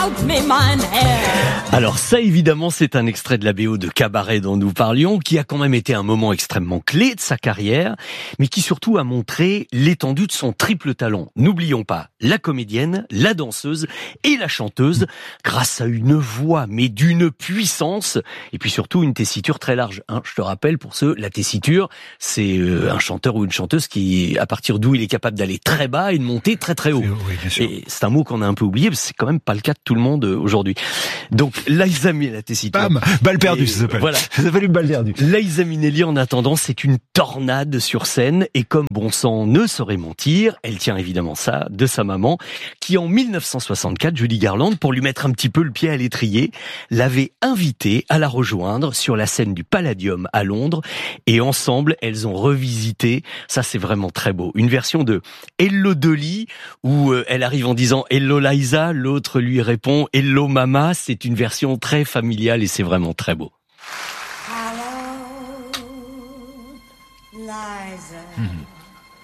Gib mir mein Herz. Alors ça, évidemment, c'est un extrait de la BO de Cabaret dont nous parlions, qui a quand même été un moment extrêmement clé de sa carrière, mais qui surtout a montré l'étendue de son triple talent. N'oublions pas la comédienne, la danseuse et la chanteuse, grâce à une voix, mais d'une puissance, et puis surtout une tessiture très large. Je te rappelle, pour ceux, la tessiture, c'est un chanteur ou une chanteuse qui, à partir d'où il est capable d'aller très bas et de monter très très haut. Oui, bien sûr. Et c'est un mot qu'on a un peu oublié, parce que c'est quand même pas le cas de tout le monde aujourd'hui. Donc, Liza Minnelli, la tessiture. Bam, balle perdue, ça s'appelle. Voilà. Ça s'appelle une balle perdue. Liza Minnelli, en attendant, c'est une tornade sur scène, et comme bon sang ne saurait mentir, elle tient évidemment ça de sa maman, qui en 1964, Judy Garland, pour lui mettre un petit peu le pied à l'étrier, l'avait invitée à la rejoindre sur la scène du Palladium à Londres, et ensemble, elles ont revisité, ça c'est vraiment très beau, une version de Hello Dolly, où elle arrive en disant Hello Liza, l'autre lui répond Hello Mama, c'est une version très familiale et c'est vraiment très beau. Hello, Liza.